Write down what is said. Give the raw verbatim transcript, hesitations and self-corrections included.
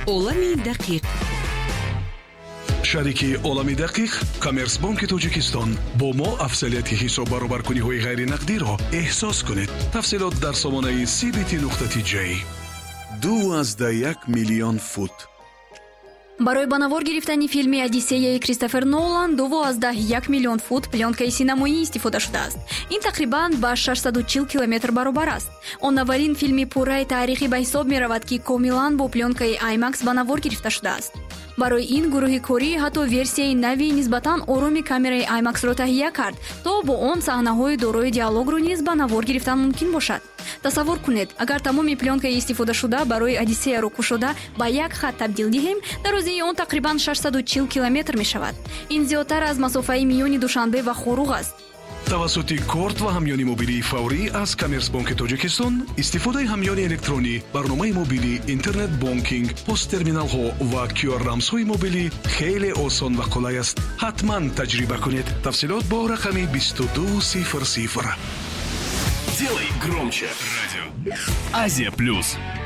олами дақиқ. шарики олами дақиқ Коммерсбанки Тоҷикистон бо мо афзалияти ҳисоб баробаркуниҳои ғайринақдиро эҳсос кунед. тафсилот дар сомонаи си би ти нуқта ти ҷей. дуазда як миллион фут. барои ба навор гирифтани филми «Одиссеяи» Кристофер Нолан дувоздаҳ як миллион фут пленкаи синамоӣ истифода шудааст. ин тақрибан ба шашсаду чил километр баробар аст. он аввалин филми пурраи таърихӣ ба ҳисоб меравад ки комилан бо пленкаи IMAX ба навор гирифта шудааст. барои ин гурӯҳи корӣ ҳатто версияи нави нисбатан ороми камераи IMAX-ро таҳия кард, то бо он саҳнаҳои дорои диалогро низ ба навор гирифтан мумкин бошад. тасаввур кунед, агар тамоми пленкаи истифодашуда барои «Одиссеяро» кушода ба як хат табдил диҳем, дарозии он тақрибан шашсаду чил километр мешавад. ин зиёдтар аз масофаи миёни Душанбе ва Хоруғ аст. тавассути корт ва ҳамёни мобилии фаврӣ аз Коммерсбанки Тоҷикистон, истифодаи ҳамёни электронӣ, барномаи мобилӣ, интернет бонкинг, посттерминалҳо ва кю ар рамзҳои мобилӣ хеле осон ва қулай аст. ҳатман таҷриба кунед. тафсилот бо рақами бисту ду сифр сифр. Делай громче. Радио Азия Плюс.